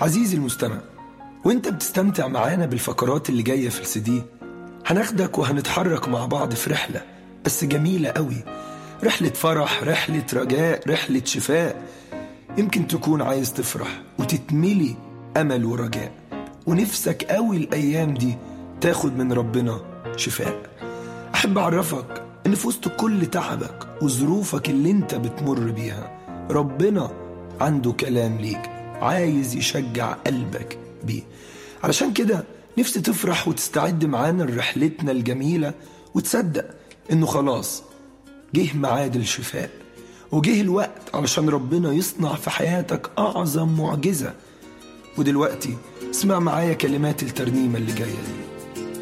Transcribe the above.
عزيزي المستمع، وانت بتستمتع معانا بالفقرات اللي جاية في السي هناخدك وهنتحرك مع بعض في رحلة بس جميلة قوي، رحلة فرح، رحلة رجاء، رحلة شفاء. يمكن تكون عايز تفرح وتتملي أمل ورجاء، ونفسك قوي الأيام دي تاخد من ربنا شفاء. أحب أعرفك إن في وسط كل تعبك وظروفك اللي انت بتمر بيها ربنا عنده كلام ليك عايز يشجع قلبك بيه. علشان كده نفسي تفرح وتستعد معانا لرحلتنا الجميلة، وتصدق إنه خلاص جه ميعاد الشفاء، وجه الوقت علشان ربنا يصنع في حياتك أعظم معجزة. ودلوقتي اسمع معايا كلمات الترنيمة اللي جاية دي.